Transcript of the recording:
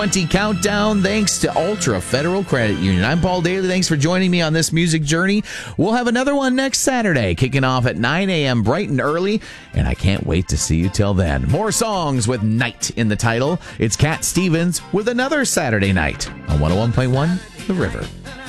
20 countdown thanks to Ultra Federal Credit Union. I'm Paul Daly. Thanks for joining me on this music journey. We'll have another one next Saturday, kicking off at 9 a.m. bright and early, and I can't wait to see you till then. More songs with night in the title. It's Cat Stevens with another Saturday night on 101.1 The River.